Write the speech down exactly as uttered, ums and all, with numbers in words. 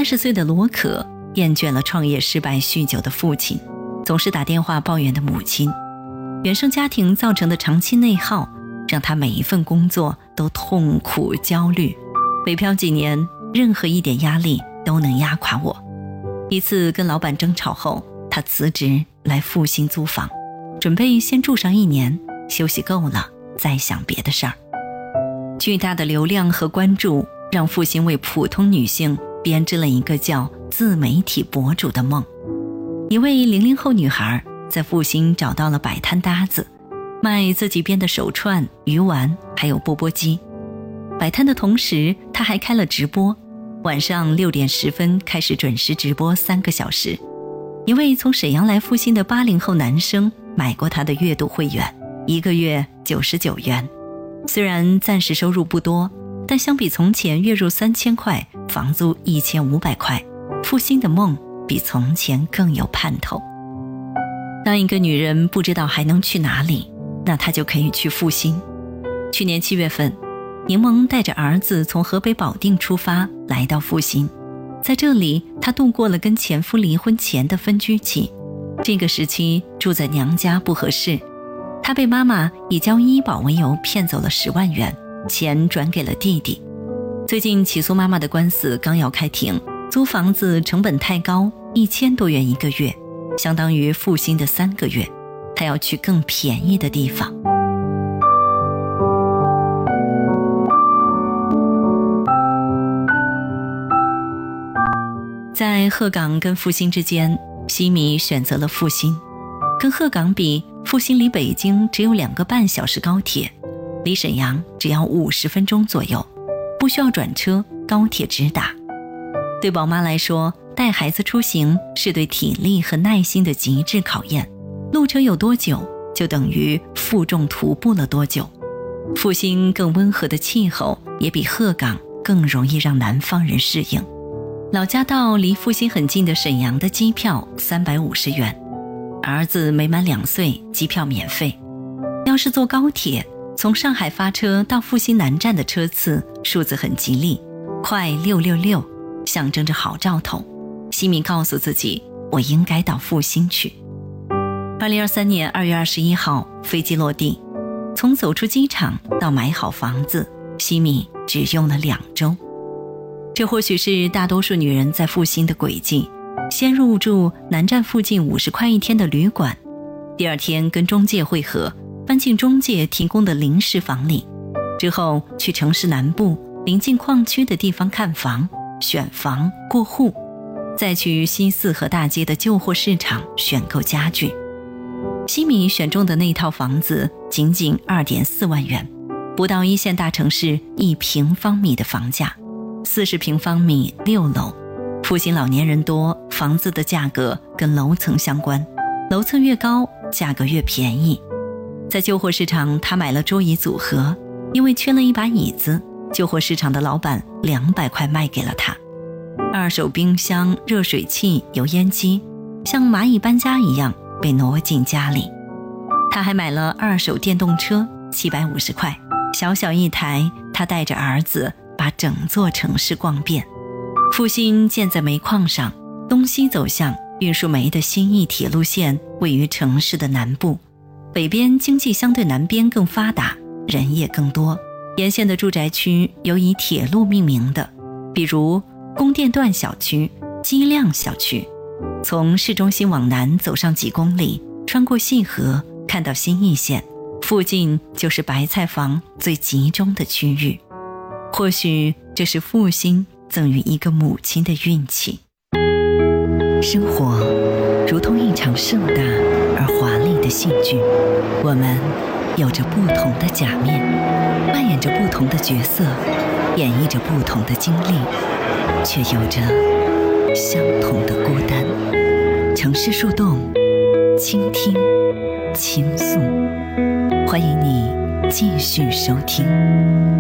三十岁的罗可厌倦了创业失败酗酒的父亲，总是打电话抱怨的母亲，原生家庭造成的长期内耗让他每一份工作都痛苦焦虑，北漂几年，任何一点压力都能压垮我。一次跟老板争吵后，他辞职来复兴租房，准备先住上一年，休息够了再想别的事儿。巨大的流量和关注让复兴为普通女性编织了一个叫自媒体博主的梦。一位零零后女孩在复兴找到了摆摊搭子，卖自己编的手串、鱼丸还有钵钵鸡。摆摊的同时，她还开了直播，晚上六点十分开始准时直播三个小时。一位从沈阳来复兴的八零后男生买过她的月度会员，一个月九十九元。虽然暂时收入不多，但相比从前月入三千块，房租一千五百块，复兴的梦比从前更有盼头。当一个女人不知道还能去哪里，那她就可以去复兴。去年七月份，柠檬带着儿子从河北保定出发来到复兴，在这里她度过了跟前夫离婚前的分居期。这个时期住在娘家不合适，她被妈妈以交医保为由骗走了十万元，钱转给了弟弟。最近起诉妈妈的官司刚要开庭，租房子成本太高，一千多元一个月，相当于复兴的三个月，她要去更便宜的地方。在鹤岗跟复兴之间，西米选择了复兴。跟鹤岗比，复兴离北京只有两个半小时高铁，离沈阳只要五十分钟左右，不需要转车，高铁直达。对宝妈来说，带孩子出行是对体力和耐心的极致考验，路程有多久，就等于负重徒步了多久。复兴更温和的气候，也比鹤岗更容易让南方人适应。老家到离复兴很近的沈阳的机票三百五十元，儿子没满两岁，机票免费。要是坐高铁，从上海发车到复兴南站的车次数字很吉利，快六六六，象征着好兆头。西米告诉自己，我应该到复兴去。二零二三年二月二十一号，飞机落地，从走出机场到买好房子，西米只用了两周。这或许是大多数女人在复兴的轨迹：先入住南站附近五十块一天的旅馆，第二天跟中介会合，搬进中介提供的临时房里，之后去城市南部临近矿区的地方看房、选房、过户，再去西四和大街的旧货市场选购家具。西米选中的那套房子仅仅 二点四万元，不到一线大城市一平方米的房价，四十平方米六楼。复兴老年人多，房子的价格跟楼层相关，楼层越高，价格越便宜。在旧货市场，他买了桌椅组合，因为缺了一把椅子，旧货市场的老板两百块卖给了他。二手冰箱、热水器、油烟机像蚂蚁搬家一样被挪进家里。他还买了二手电动车，七百五十块，小小一台，他带着儿子把整座城市逛遍。复兴建在煤矿上，东西走向，运输煤的新义铁路线位于城市的南部，北边经济相对南边更发达，人也更多。沿线的住宅区有以铁路命名的，比如供电段小区、机亮小区。从市中心往南走上几公里，穿过细河，看到新义线，附近就是白菜房最集中的区域。或许这是复兴赠予一个母亲的运气。生活如同一场盛大而华丽的戏剧，我们有着不同的假面，扮演着不同的角色，演绎着不同的经历，却有着相同的孤单。城市树洞，倾听，倾诉，欢迎你继续收听。